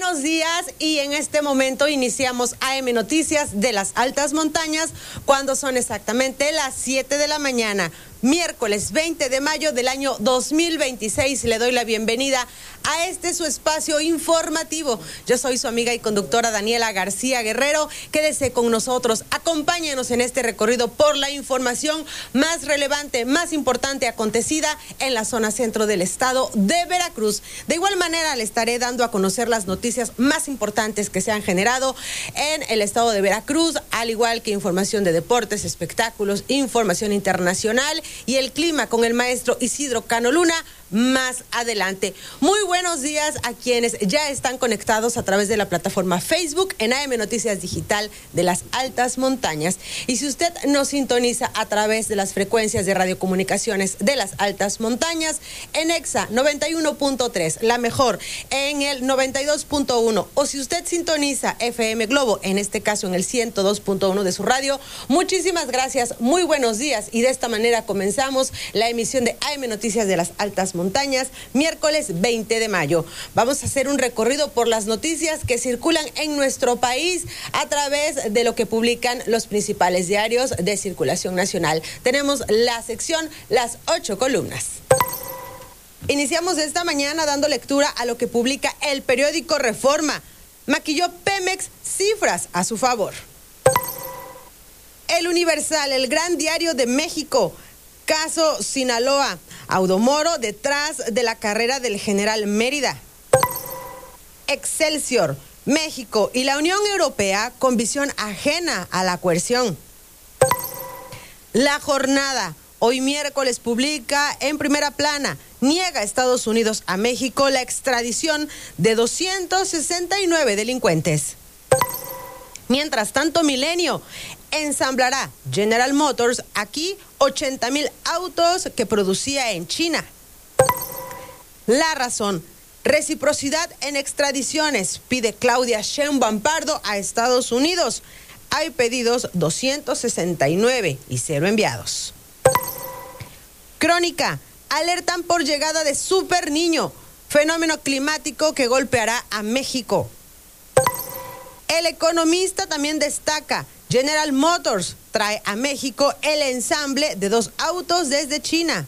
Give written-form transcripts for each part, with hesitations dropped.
buenos días y en este momento iniciamos AM Noticias de las Altas Montañas cuando son exactamente las 7 de la mañana. Miércoles 20 de mayo del año 2026. Le doy la bienvenida a su espacio informativo. Yo soy su amiga y conductora Daniela García Guerrero. Quédese con nosotros, acompáñenos en este recorrido por la información más relevante, más importante acontecida en la zona centro del estado de Veracruz. De igual manera le estaré dando a conocer las noticias más importantes que se han generado en el estado de Veracruz, al igual que información de deportes, espectáculos, información internacional y el clima con el maestro Isidro Cano Luna más adelante. Muy buenos días a quienes ya están conectados a través de la plataforma Facebook en AM Noticias Digital de las Altas Montañas. Y si usted nos sintoniza a través de las frecuencias de radiocomunicaciones de las Altas Montañas, en EXA 91.3, la mejor, en el 92.1, o si usted sintoniza FM Globo, en este caso en el 102.1 de su radio, muchísimas gracias, muy buenos días. Y de esta manera comenzamos la emisión de AM Noticias de las Altas Montañas, miércoles 20 de mayo. Vamos a hacer un recorrido por las noticias que circulan en nuestro país a través de lo que publican los principales diarios de circulación nacional. Tenemos la sección Las 8 columnas. Iniciamos esta mañana dando lectura a lo que publica el periódico Reforma. Maquilló Pemex cifras a su favor. El Universal, el gran diario de México. Caso Sinaloa. Audomoro detrás de la carrera del general Mérida. Excelsior. México y la Unión Europea con visión ajena a la coerción. La Jornada. Hoy miércoles publica en primera plana. Niega Estados Unidos a México la extradición de 269 delincuentes. Mientras tanto, Milenio ensamblará General Motors aquí 80,000 autos que producía en China. La Razón. Reciprocidad en extradiciones. Pide Claudia Sheinbaum Pardo a Estados Unidos. Hay pedidos 269 y 0 enviados. Crónica. Alertan por llegada de Super Niño. Fenómeno climático que golpeará a México. El Economista también destaca. General Motors trae a México el ensamble de 2 autos desde China.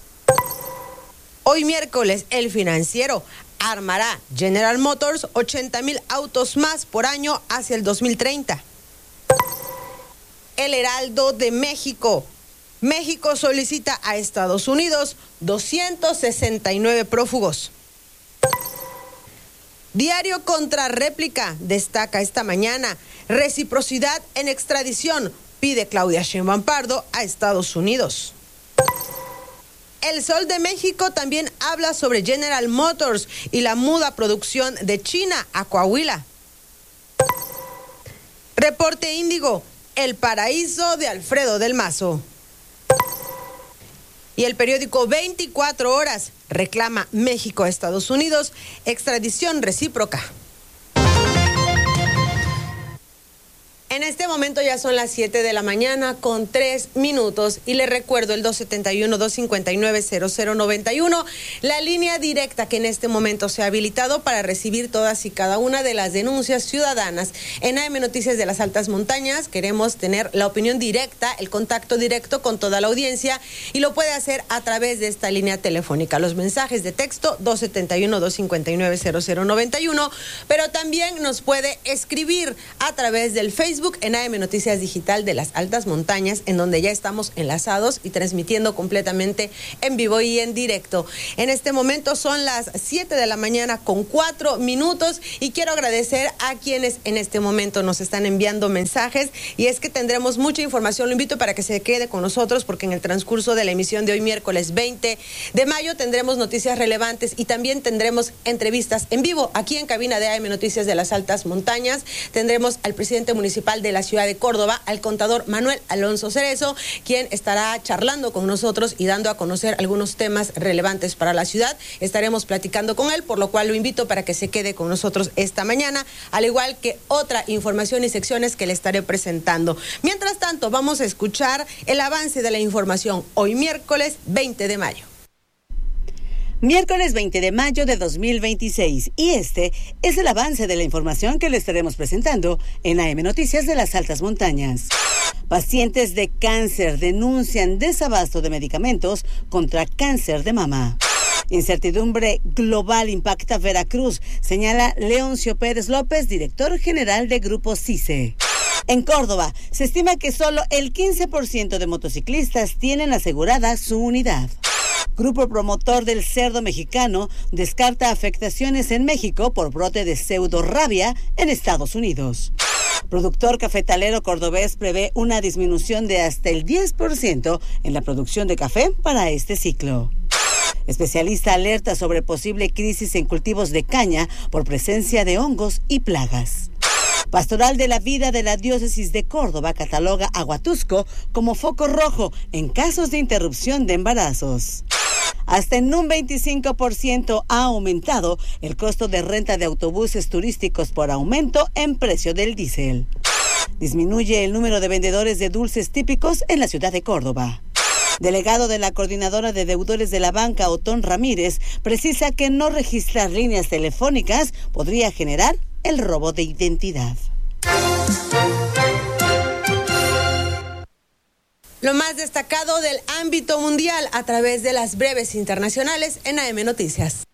Hoy miércoles, El Financiero. Armará General Motors 80,000 autos más por año hacia el 2030. El Heraldo de México. México solicita a Estados Unidos 269 prófugos. Diario Contrarréplica destaca esta mañana. Reciprocidad en extradición. Pide Claudia Sheinbaum Pardo a Estados Unidos. El Sol de México también habla sobre General Motors y la muda producción de China a Coahuila. Reporte Índigo. El paraíso de Alfredo del Mazo. Y el periódico 24 Horas reclama México a Estados Unidos extradición recíproca. En este momento ya son las 7 de la mañana con 3 minutos y le recuerdo el 271-259-0091, la línea directa que en este momento se ha habilitado para recibir todas y cada una de las denuncias ciudadanas. En AM Noticias de las Altas Montañas queremos tener la opinión directa, el contacto directo con toda la audiencia y lo puede hacer a través de esta línea telefónica. Los mensajes de texto 271-259-0091, pero también nos puede escribir a través del Facebook en AM Noticias Digital de las Altas Montañas, en donde ya estamos enlazados y transmitiendo completamente en vivo y en directo. En este momento son las 7 de la mañana con 4 minutos y quiero agradecer a quienes en este momento nos están enviando mensajes y es que tendremos mucha información. Lo invito para que se quede con nosotros porque en el transcurso de la emisión de hoy miércoles 20 de mayo tendremos noticias relevantes y también tendremos entrevistas en vivo aquí en cabina de AM Noticias de las Altas Montañas. Tendremos al presidente municipal de la ciudad de Córdoba, al contador Manuel Alonso Cerezo, quien estará charlando con nosotros y dando a conocer algunos temas relevantes para la ciudad. Estaremos platicando con él, por lo cual lo invito para que se quede con nosotros esta mañana, al igual que otra información y secciones que le estaré presentando. Mientras tanto, vamos a escuchar el avance de la información hoy miércoles 20 de mayo. Miércoles 20 de mayo de 2026 y este es el avance de la información que le estaremos presentando en AM Noticias de las Altas Montañas. Pacientes de cáncer denuncian desabasto de medicamentos contra cáncer de mama. Incertidumbre global impacta Veracruz, señala Leoncio Pérez López, director general de Grupo CICE. En Córdoba, se estima que solo el 15% de motociclistas tienen asegurada su unidad. Grupo promotor del cerdo mexicano descarta afectaciones en México por brote de pseudorrabia en Estados Unidos. Productor cafetalero cordobés prevé una disminución de hasta el 10% en la producción de café para este ciclo. Especialista alerta sobre posible crisis en cultivos de caña por presencia de hongos y plagas. Pastoral de la Vida de la Diócesis de Córdoba cataloga a Huatusco como foco rojo en casos de interrupción de embarazos. Hasta en un 25% ha aumentado el costo de renta de autobuses turísticos por aumento en precio del diésel. Disminuye el número de vendedores de dulces típicos en la ciudad de Córdoba. Delegado de la Coordinadora de Deudores de la Banca, Otón Ramírez, precisa que no registrar líneas telefónicas podría generar el robo de identidad. Lo más destacado del ámbito mundial a través de las breves internacionales en AM Noticias.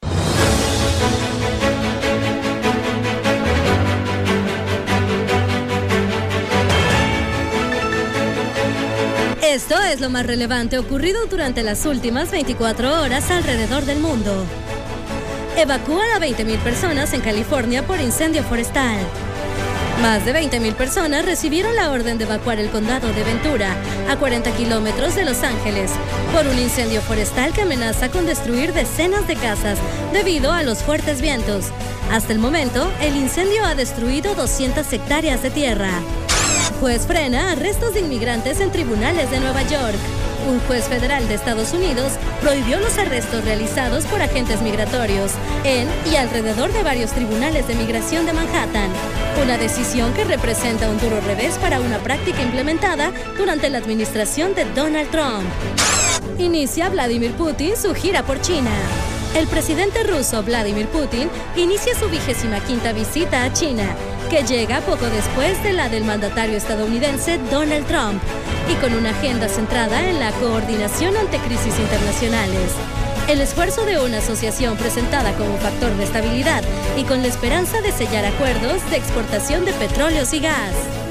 Esto es lo más relevante ocurrido durante las últimas 24 horas alrededor del mundo. Evacúan a 20,000 personas en California por incendio forestal. Más de 20,000 personas recibieron la orden de evacuar el condado de Ventura, a 40 kilómetros de Los Ángeles, por un incendio forestal que amenaza con destruir decenas de casas debido a los fuertes vientos. Hasta el momento, el incendio ha destruido 200 hectáreas de tierra. Juez frena arrestos de inmigrantes en tribunales de Nueva York. Un juez federal de Estados Unidos prohibió los arrestos realizados por agentes migratorios en y alrededor de varios tribunales de migración de Manhattan. Una decisión que representa un duro revés para una práctica implementada durante la administración de Donald Trump. Inicia Vladimir Putin su gira por China. El presidente ruso Vladimir Putin inicia su 25ª visita a China, que llega poco después de la del mandatario estadounidense Donald Trump, y con una agenda centrada en la coordinación ante crisis internacionales. El esfuerzo de una asociación presentada como factor de estabilidad y con la esperanza de sellar acuerdos de exportación de petróleos y gas.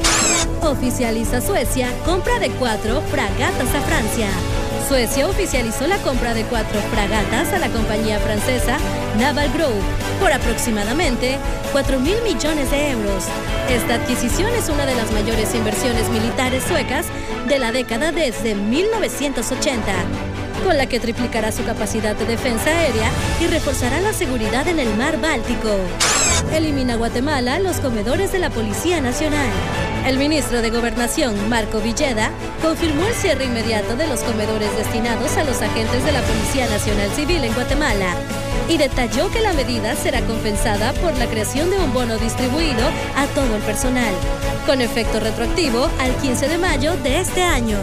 Oficializa Suecia compra de 4 fragatas a Francia. Suecia oficializó la compra de 4 fragatas a la compañía francesa Naval Group por aproximadamente 4.000 millones de euros. Esta adquisición es una de las mayores inversiones militares suecas de la década desde 1980, con la que triplicará su capacidad de defensa aérea y reforzará la seguridad en el mar Báltico. Elimina Guatemala los comedores de la Policía Nacional. El ministro de Gobernación, Marco Villeda, confirmó el cierre inmediato de los comedores destinados a los agentes de la Policía Nacional Civil en Guatemala y detalló que la medida será compensada por la creación de un bono distribuido a todo el personal, con efecto retroactivo al 15 de mayo de este año.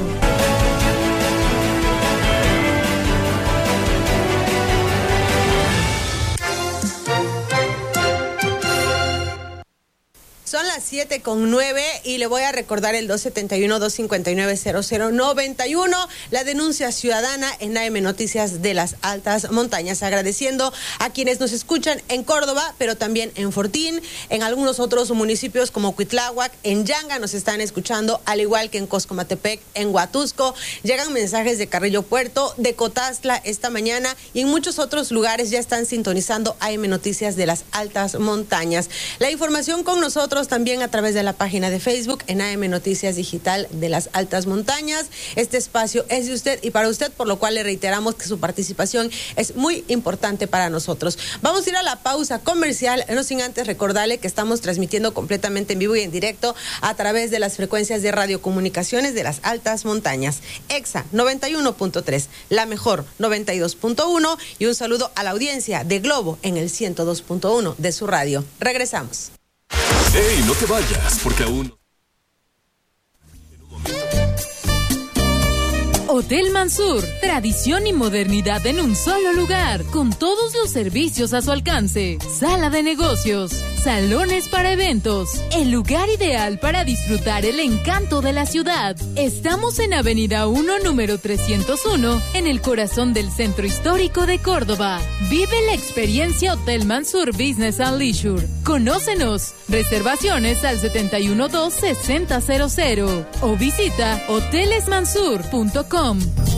Son las 7:09 y le voy a recordar el 271-259-0091, la denuncia ciudadana en AM Noticias de las Altas Montañas. Agradeciendo a quienes nos escuchan en Córdoba, pero también en Fortín, en algunos otros municipios como Cuitláhuac, en Yanga nos están escuchando, al igual que en Coscomatepec, en Huatusco. Llegan mensajes de Carrillo Puerto, de Cotazla esta mañana y en muchos otros lugares ya están sintonizando AM Noticias de las Altas Montañas. La información con nosotros también a través de la página de Facebook en AM Noticias Digital de las Altas Montañas. Este espacio es de usted y para usted, por lo cual le reiteramos que su participación es muy importante para nosotros. Vamos a ir a la pausa comercial, no sin antes recordarle que estamos transmitiendo completamente en vivo y en directo a través de las frecuencias de radiocomunicaciones de las Altas Montañas. EXA 91.3, La Mejor 92.1 y un saludo a la audiencia de Globo en el 102.1 de su radio. Regresamos. ¡Ey, no te vayas! Porque aún... Hotel Mansur, tradición y modernidad en un solo lugar, con todos los servicios a su alcance. Sala de negocios, salones para eventos, el lugar ideal para disfrutar el encanto de la ciudad. Estamos en Avenida 1, número 301, en el corazón del Centro Histórico de Córdoba. Vive la experiencia Hotel Mansur Business and Leisure. Conócenos. Reservaciones al 712-6000 o visita hotelesmansur.com.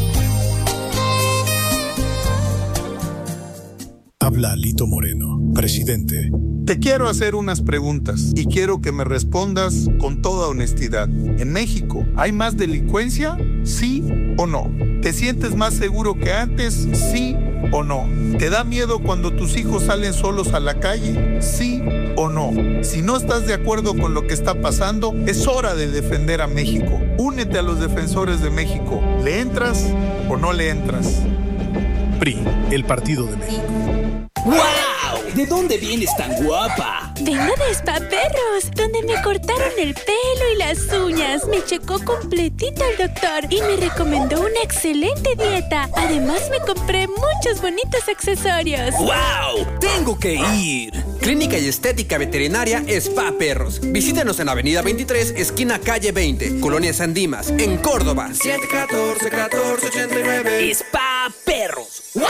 Habla Lito Moreno, presidente. Te quiero hacer unas preguntas y quiero que me respondas con toda honestidad. ¿En México hay más delincuencia? ¿Sí o no? ¿Te sientes más seguro que antes? ¿Sí o no? ¿Te da miedo cuando tus hijos salen solos a la calle? ¿Sí o no? Si no estás de acuerdo con lo que está pasando, es hora de defender a México. Únete a los defensores de México. ¿Le entras o no le entras? PRI, el Partido de México. ¡Wow! ¿De dónde vienes tan guapa? Vengo de Spa Perros, donde me cortaron el pelo y las uñas. Me checó completito el doctor y me recomendó una excelente dieta. Además, me compré muchos bonitos accesorios. ¡Wow! ¡Tengo que ir! Clínica y Estética Veterinaria Spa Perros. Visítanos en Avenida 23, esquina calle 20, Colonia San Dimas, en Córdoba. 714-1489. Spa Perros. ¡Wow!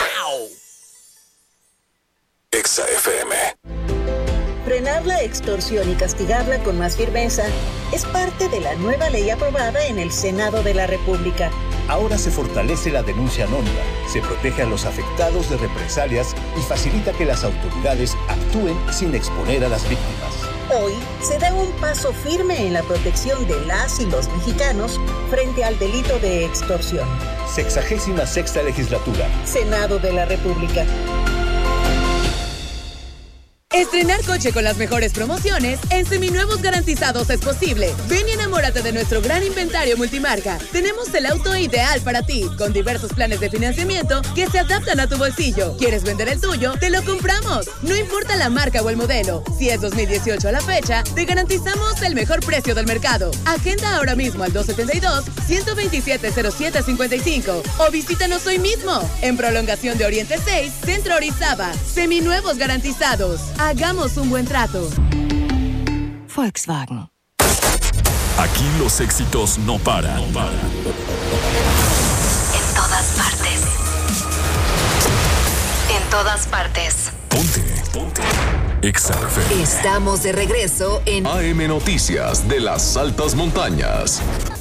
Exa FM. Frenar la extorsión y castigarla con más firmeza es parte de la nueva ley aprobada en el Senado de la República. Ahora se fortalece la denuncia anónima, se protege a los afectados de represalias y facilita que las autoridades actúen sin exponer a las víctimas. Hoy se da un paso firme en la protección de las y los mexicanos frente al delito de extorsión. 66ª legislatura. Senado de la República. Estrenar coche con las mejores promociones en Seminuevos Garantizados es posible. Ven y enamórate de nuestro gran inventario multimarca. Tenemos el auto ideal para ti, con diversos planes de financiamiento que se adaptan a tu bolsillo. ¿Quieres vender el tuyo? ¡Te lo compramos! No importa la marca o el modelo. Si es 2018 a la fecha, te garantizamos el mejor precio del mercado. Agenda ahora mismo al 272-127-0755 o visítanos hoy mismo en Prolongación de Oriente 6, Centro Orizaba. Seminuevos Garantizados. Hagamos un buen trato. Volkswagen. Aquí los éxitos no paran. En todas partes. En todas partes. Ponte. Exa FM. Estamos de regreso en AM Noticias de las Altas Montañas.